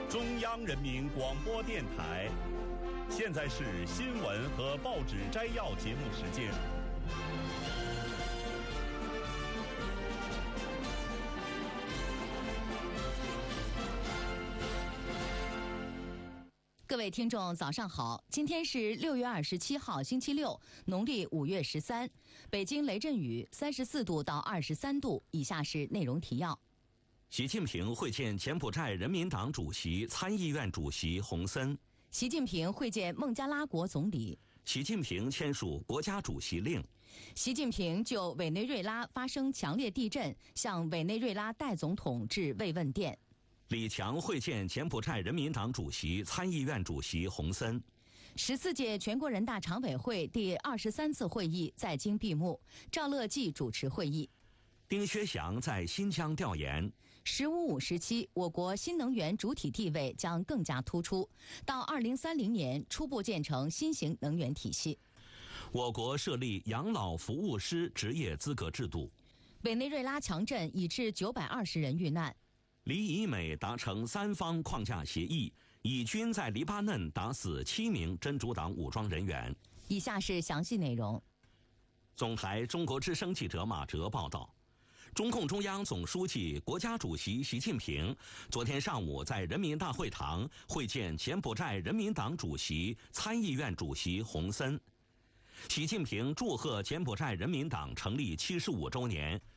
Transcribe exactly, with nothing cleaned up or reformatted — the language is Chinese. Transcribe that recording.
中央人民广播电台，现在是新闻和报纸摘要节目时间。 各位听众早上好，今天是六月二十七号星期六，农历五月十三，北京雷阵雨三十四度到二十三度。以下是内容提要。 习近平会见柬埔寨人民党主席、参议院主席洪森。 习近平会见孟加拉国总理。 习近平签署国家主席令。 习近平就委内瑞拉发生强烈地震，向委内瑞拉代总统致慰问电。 李强会见柬埔寨人民党主席、参议院主席洪森。 十四届全国人大常委会第二十三次会议在京闭幕，赵乐际主持会议。 丁薛祥在新疆调研。 十五五时期，我国新能源主体地位将更加突出，到二零三零年初步建成新型能源体系。 我国设立养老服务师职业资格制度。 委内瑞拉强震已致九百二十人遇难。 黎以美达成三方框架协议，以军在黎巴嫩打死七名真主党武装人员。 以下是详细内容。 总台中国之声记者马哲报道。中共中央总书记、国家主席习近平昨天上午在人民大会堂会见柬埔寨人民党主席、参议院主席洪森。习近平祝贺柬埔寨人民党成立七十五周年，